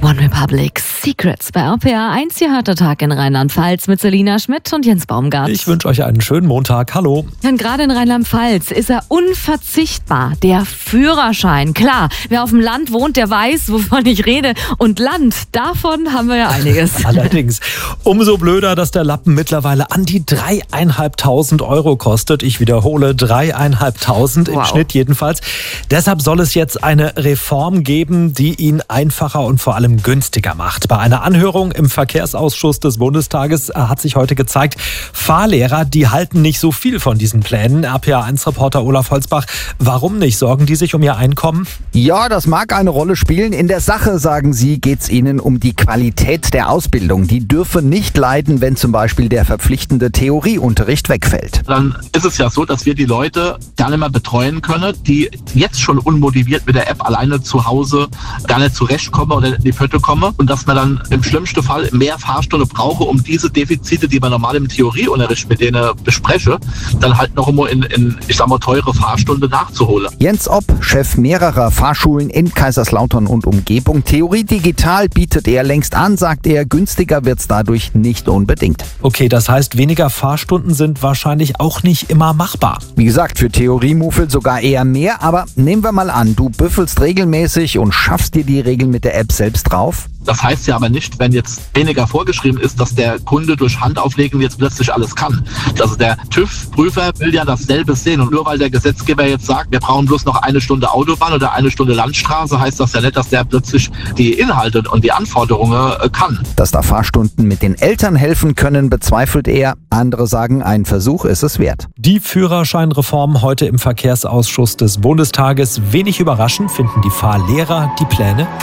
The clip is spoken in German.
One Republic Secrets bei RPA 1. Hier harter Tag in Rheinland-Pfalz mit Selina Schmidt und Jens Baumgart. Ich wünsche euch einen schönen Montag. Hallo. Denn gerade in Rheinland-Pfalz ist er unverzichtbar. Der Führerschein. Klar, wer auf dem Land wohnt, der weiß, wovon ich rede. Und Land, davon haben wir ja einiges. Allerdings. Umso blöder, dass der Lappen mittlerweile an die 3.500 € kostet. Ich wiederhole, 3.500 im Schnitt jedenfalls. Deshalb soll es jetzt eine Reform geben, die ihn einfacher und vor allem günstiger macht. Bei einer Anhörung im Verkehrsausschuss des Bundestages hat sich heute gezeigt, Fahrlehrer, die halten nicht so viel von diesen Plänen. RPA1-Reporter Olaf Holzbach, warum nicht? Sorgen die sich um ihr Einkommen? Ja, das mag eine Rolle spielen. In der Sache, sagen sie, geht es ihnen um die Qualität der Ausbildung. Die dürfe nicht leiden, wenn zum Beispiel der verpflichtende Theorieunterricht wegfällt. Dann ist es ja so, dass wir die Leute gar nicht mehr betreuen können, die jetzt schon unmotiviert mit der App alleine zu Hause gar nicht zurechtkommen oder in die Pötte kommen und dass man dann im schlimmsten Fall mehr Fahrstunden brauche, um diese Defizite, die man normal im Theorieunterricht mit denen bespreche, dann halt noch immer in ich sag mal, teure Fahrstunde nachzuholen. Jens Opp, Chef mehrerer Fahrschulen in Kaiserslautern und Umgebung. Theorie digital bietet er längst an, sagt er, günstiger wird's dadurch nicht unbedingt. Okay, das heißt, weniger Fahrstunden sind wahrscheinlich auch nicht immer machbar. Wie gesagt, für Theoriemuffel sogar eher mehr, aber nehmen wir mal an, du büffelst regelmäßig und schaffst dir die Regeln mit der App selbst drauf. Das heißt ja aber nicht, wenn jetzt weniger vorgeschrieben ist, dass der Kunde durch Handauflegen jetzt plötzlich alles kann. Also der TÜV-Prüfer will ja dasselbe sehen und nur weil der Gesetzgeber jetzt sagt, wir brauchen bloß noch 1 Stunde Autobahn oder 1 Stunde Landstraße, heißt das ja nicht, dass der plötzlich die Inhalte und die Anforderungen kann. Dass da Fahrstunden mit den Eltern helfen können, bezweifelt er. Andere sagen, ein Versuch ist es wert. Die Führerscheinreform heute im Verkehrsausschuss des Bundestages. Wenig überraschend finden die Fahrlehrer die Pläne